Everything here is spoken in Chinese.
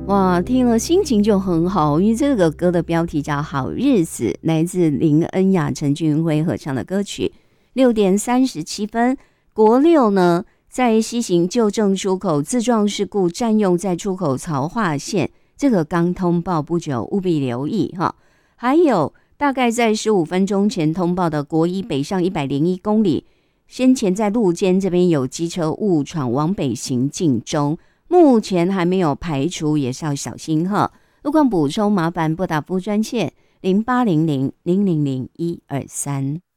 哇，听了心情就很好，因为这个歌的标题叫《好日子》，来自林恩雅、陈俊辉合唱的歌曲。6:37，国六呢在西行旧正出口自撞事故占用在出口槽化线，这个刚通报不久，务必留意哈。还有大概在15分钟前通报的国一北上101公里，先前在路肩这边有机车误闯往北行进中。目前还没有排除，也是要小心哈。路况补充，麻烦拨打服务专线0800-000-123。